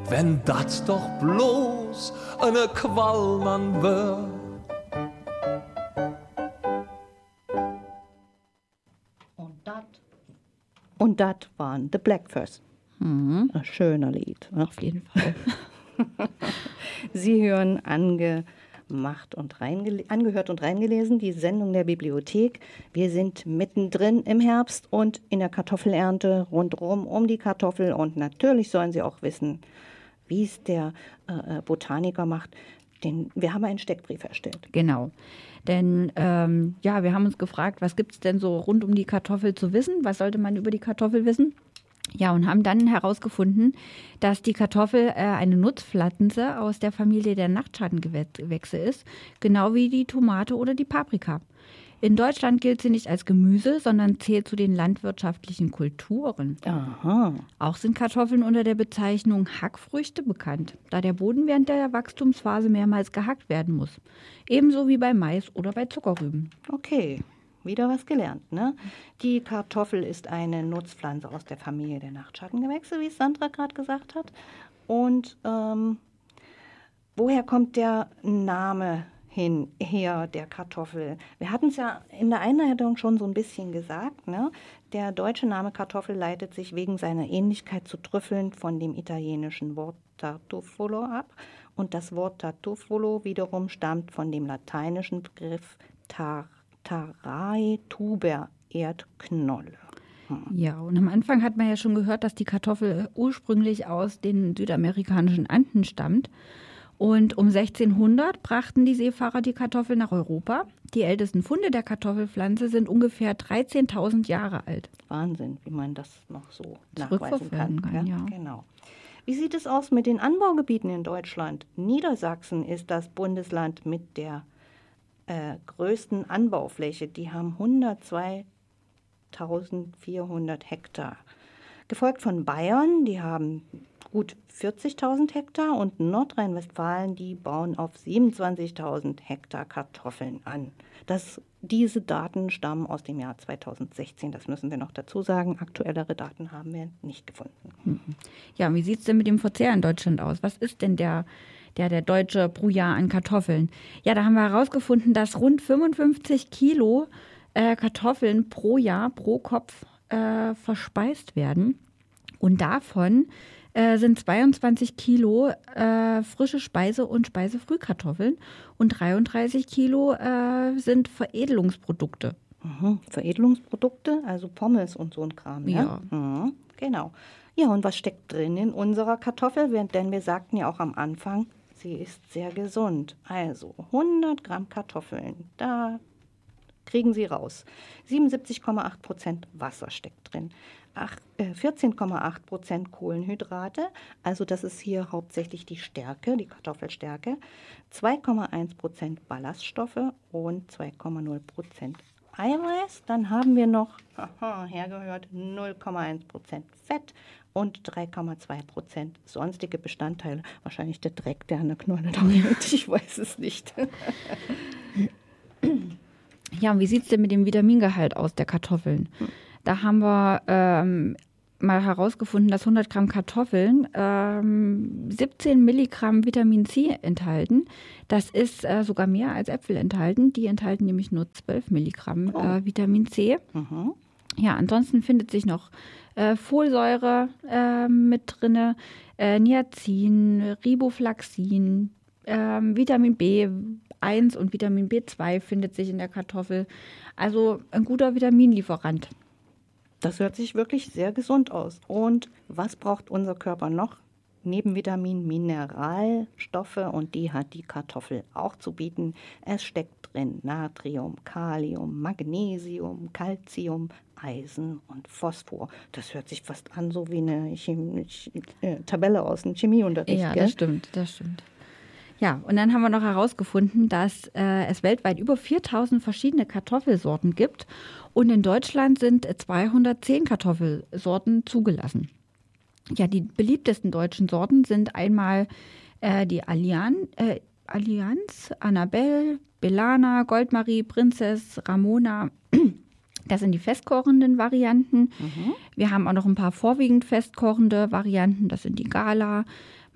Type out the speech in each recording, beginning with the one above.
wenn das doch bloß eine Qualmann wär. Und das waren The Blackfurs. Ein schöner Lied. Ne? Auf jeden Fall. Sie hören angehört und reingelesen, die Sendung der Bibliothek. Wir sind mittendrin im Herbst und in der Kartoffelernte rundherum um die Kartoffel. Und natürlich sollen Sie auch wissen, wie es der Botaniker macht. Denn wir haben einen Steckbrief erstellt. Genau. Denn wir haben uns gefragt, was gibt es denn so rund um die Kartoffel zu wissen? Was sollte man über die Kartoffel wissen? Ja, und haben dann herausgefunden, dass die Kartoffel eine Nutzpflanze aus der Familie der Nachtschattengewächse ist, genau wie die Tomate oder die Paprika. In Deutschland gilt sie nicht als Gemüse, sondern zählt zu den landwirtschaftlichen Kulturen. Aha. Auch sind Kartoffeln unter der Bezeichnung Hackfrüchte bekannt, da der Boden während der Wachstumsphase mehrmals gehackt werden muss. Ebenso wie bei Mais oder bei Zuckerrüben. Okay, wieder was gelernt, ne? Die Kartoffel ist eine Nutzpflanze aus der Familie der Nachtschattengewächse, wie es Sandra gerade gesagt hat. Und woher kommt der Name her der Kartoffel? Wir hatten es ja in der Einleitung schon so ein bisschen gesagt, ne? Der deutsche Name Kartoffel leitet sich wegen seiner Ähnlichkeit zu Trüffeln von dem italienischen Wort tartufolo ab. Und das Wort tartufolo wiederum stammt von dem lateinischen Begriff Tarae tuber, Erdknolle. Ja, und am Anfang hat man ja schon gehört, dass die Kartoffel ursprünglich aus den südamerikanischen Anden stammt. Und um 1600 brachten die Seefahrer die Kartoffel nach Europa. Die ältesten Funde der Kartoffelpflanze sind ungefähr 13.000 Jahre alt. Wahnsinn, wie man das noch so nachweisen kann. Ja. Genau. Wie sieht es aus mit den Anbaugebieten in Deutschland? Niedersachsen ist das Bundesland mit der größten Anbaufläche. Die haben 102.400 Hektar. Gefolgt von Bayern, die haben gut 40.000 Hektar und Nordrhein-Westfalen, die bauen auf 27.000 Hektar Kartoffeln an. Diese Daten stammen aus dem Jahr 2016, das müssen wir noch dazu sagen. Aktuellere Daten haben wir nicht gefunden. Ja, wie sieht es denn mit dem Verzehr in Deutschland aus? Was ist denn der Deutsche pro Jahr an Kartoffeln? Ja, da haben wir herausgefunden, dass rund 55 Kilo Kartoffeln pro Jahr, pro Kopf verspeist werden. Und davon sind 22 Kilo frische Speise- und Speisefrühkartoffeln und 33 Kilo sind Veredelungsprodukte. Veredelungsprodukte, also Pommes und so ein Kram, ne? Ja. Genau. Ja, und was steckt drin in unserer Kartoffel? Denn wir sagten ja auch am Anfang, sie ist sehr gesund. Also 100 Gramm Kartoffeln, da kriegen Sie raus. 77,8% Wasser steckt drin. 14,8% Kohlenhydrate, also das ist hier hauptsächlich die Stärke, die Kartoffelstärke. 2,1% Ballaststoffe und 2,0% Eiweiß. Dann haben wir noch, hergehört, 0,1% Fett und 3,2% sonstige Bestandteile. Wahrscheinlich der Dreck, der an der Knolle da liegt, ich weiß es nicht. Ja, und wie sieht es denn mit dem Vitamingehalt aus der Kartoffeln? Da haben wir mal herausgefunden, dass 100 Gramm Kartoffeln 17 Milligramm Vitamin C enthalten. Das ist sogar mehr als Äpfel enthalten. Die enthalten nämlich nur 12 Milligramm Vitamin C. Mhm. Ja, ansonsten findet sich noch Folsäure mit drin, Niacin, Riboflaxin, Vitamin B1 und Vitamin B2 findet sich in der Kartoffel. Also ein guter Vitaminlieferant. Das hört sich wirklich sehr gesund aus. Und was braucht unser Körper noch? Neben Vitamin, Mineralstoffe, und die hat die Kartoffel auch zu bieten. Es steckt drin Natrium, Kalium, Magnesium, Calcium, Eisen und Phosphor. Das hört sich fast an so wie eine Tabelle aus dem Chemieunterricht. Ja, gell? das stimmt. Ja, und dann haben wir noch herausgefunden, dass es weltweit über 4.000 verschiedene Kartoffelsorten gibt und in Deutschland sind 210 Kartoffelsorten zugelassen. Ja, die beliebtesten deutschen Sorten sind einmal die Allianz, Annabelle, Belana, Goldmarie, Prinzess, Ramona. Das sind die festkochenden Varianten. Wir haben auch noch ein paar vorwiegend festkochende Varianten. Das sind die Gala,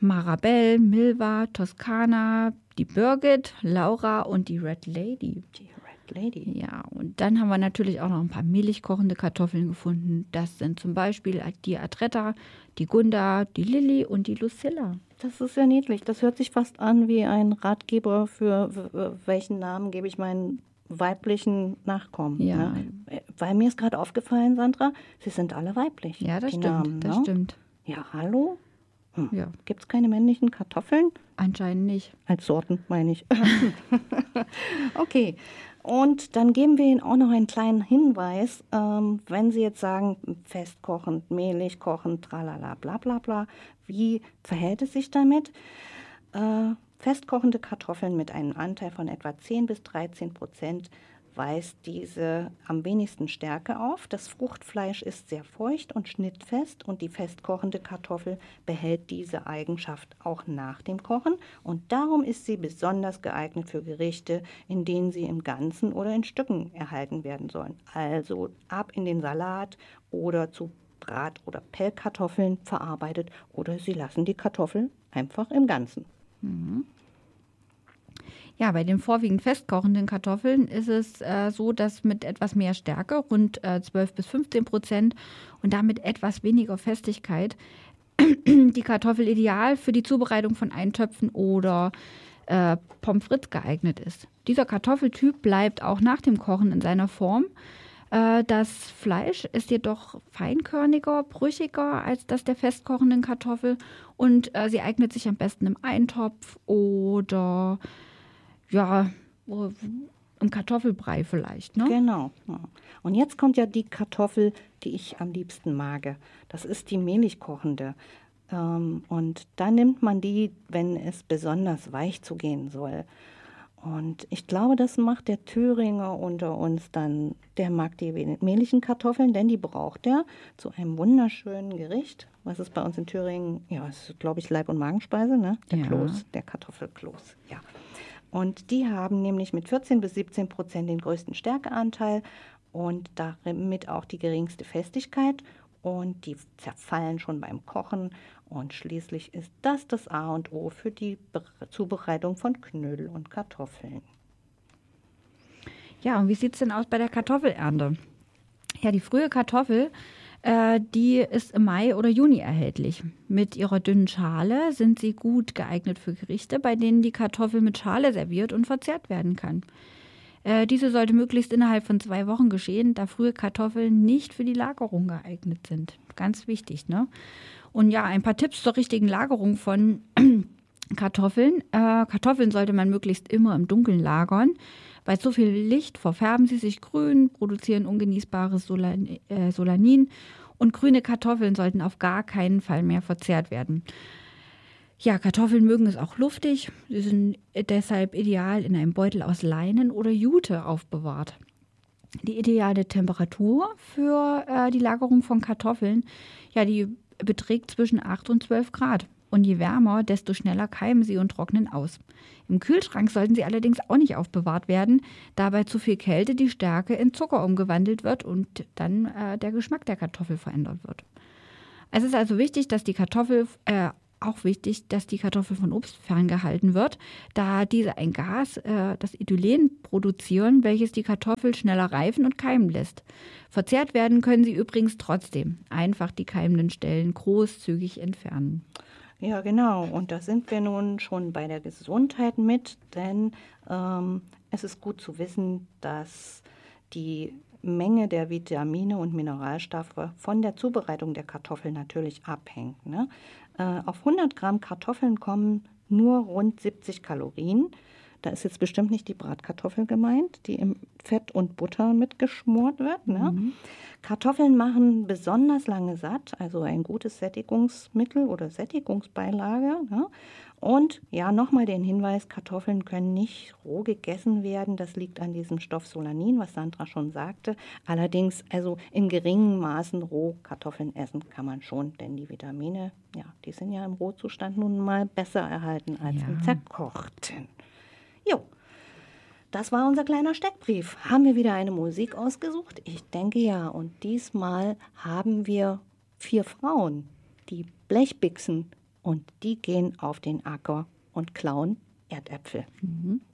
Marabelle, Milva, Toskana, die Birgit, Laura und die Red Lady. Die Red Lady. Ja, und dann haben wir natürlich auch noch ein paar mehlig kochende Kartoffeln gefunden. Das sind zum Beispiel die Adretta, die Gunda, die Lilly und die Lucilla. Das ist sehr niedlich. Das hört sich fast an wie ein Ratgeber für welchen Namen gebe ich meinen weiblichen Nachkommen. Ja. Ne? Weil mir ist gerade aufgefallen, Sandra, sie sind alle weiblich. Ja, das die stimmt, Namen, das ne? stimmt. Ja, hallo? Ja, Gibt es keine männlichen Kartoffeln? anscheinend nicht. Als Sorten, meine ich. Okay. Und dann geben wir Ihnen auch noch einen kleinen Hinweis, wenn Sie jetzt sagen, festkochend, mehlig kochend, tralala, bla bla bla, wie verhält es sich damit? Festkochende Kartoffeln mit einem Anteil von etwa 10-13% weist diese am wenigsten Stärke auf. Das Fruchtfleisch ist sehr feucht und schnittfest und die festkochende Kartoffel behält diese Eigenschaft auch nach dem Kochen und darum ist sie besonders geeignet für Gerichte, in denen sie im Ganzen oder in Stücken erhalten werden sollen. Also ab in den Salat oder zu Brat- oder Pellkartoffeln verarbeitet oder Sie lassen die Kartoffel einfach im Ganzen. Ja, bei den vorwiegend festkochenden Kartoffeln ist es so, dass mit etwas mehr Stärke, rund 12-15% und damit etwas weniger Festigkeit, die Kartoffel ideal für die Zubereitung von Eintöpfen oder Pommes frites geeignet ist. Dieser Kartoffeltyp bleibt auch nach dem Kochen in seiner Form. Das Fleisch ist jedoch feinkörniger, brüchiger als das der festkochenden Kartoffel und sie eignet sich am besten im Eintopf oder ja, im Kartoffelbrei vielleicht, ne? Genau. Ja. Und jetzt kommt ja die Kartoffel, die ich am liebsten mag. Das ist die mehlig kochende. Und da nimmt man die, wenn es besonders weich zugehen soll. Und ich glaube, das macht der Thüringer unter uns dann, der mag die mehligen Kartoffeln, denn die braucht er zu einem wunderschönen Gericht. Was ist bei uns in Thüringen? Ja, das ist, glaube ich, Leib- und Magenspeise, ne? Der Ja. Kloß, der Kartoffelkloß, ja. Und die haben nämlich mit 14-17% den größten Stärkeanteil und damit auch die geringste Festigkeit. Und die zerfallen schon beim Kochen. Und schließlich ist das A und O für die Zubereitung von Knödel und Kartoffeln. Ja, und wie sieht es denn aus bei der Kartoffelernte? Ja, die frühe Kartoffel, die ist im Mai oder Juni erhältlich. Mit ihrer dünnen Schale sind sie gut geeignet für Gerichte, bei denen die Kartoffel mit Schale serviert und verzehrt werden kann. Diese sollte möglichst innerhalb von 2 Wochen geschehen, da frühe Kartoffeln nicht für die Lagerung geeignet sind. Ganz wichtig, ne? Und ja, ein paar Tipps zur richtigen Lagerung von Kartoffeln. Kartoffeln sollte man möglichst immer im Dunkeln lagern. Bei zu viel Licht verfärben sie sich grün, produzieren ungenießbares Solanin und grüne Kartoffeln sollten auf gar keinen Fall mehr verzehrt werden. Ja, Kartoffeln mögen es auch luftig. Sie sind deshalb ideal in einem Beutel aus Leinen oder Jute aufbewahrt. Die ideale Temperatur für die Lagerung von Kartoffeln, ja, die beträgt zwischen 8 und 12 Grad. Und je wärmer, desto schneller keimen sie und trocknen aus. Im Kühlschrank sollten sie allerdings auch nicht aufbewahrt werden, da bei zu viel Kälte die Stärke in Zucker umgewandelt wird und dann der Geschmack der Kartoffel verändert wird. Es ist also wichtig, dass die Kartoffel von Obst ferngehalten wird, da diese ein Gas, das Ethylen, produzieren, welches die Kartoffel schneller reifen und keimen lässt. Verzehrt werden können sie übrigens trotzdem. Einfach die keimenden Stellen großzügig entfernen. Ja, genau. Und da sind wir nun schon bei der Gesundheit mit, denn es ist gut zu wissen, dass die Menge der Vitamine und Mineralstoffe von der Zubereitung der Kartoffel natürlich abhängt. Ne? Auf 100 Gramm Kartoffeln kommen nur rund 70 Kalorien. Da ist jetzt bestimmt nicht die Bratkartoffel gemeint, die im Fett und Butter mitgeschmort wird. Ne? Kartoffeln machen besonders lange satt, also ein gutes Sättigungsmittel oder Sättigungsbeilage. Ne? Und ja, nochmal den Hinweis, Kartoffeln können nicht roh gegessen werden. Das liegt an diesem Stoff Solanin, was Sandra schon sagte. Allerdings, also in geringen Maßen roh Kartoffeln essen kann man schon, denn die Vitamine, ja, die sind ja im Rohzustand nun mal besser erhalten als im zerkochten. Jo, das war unser kleiner Steckbrief. Haben wir wieder eine Musik ausgesucht? Ich denke ja. Und diesmal haben wir 4 Frauen, die Blechbixen und die gehen auf den Acker und klauen Erdäpfel.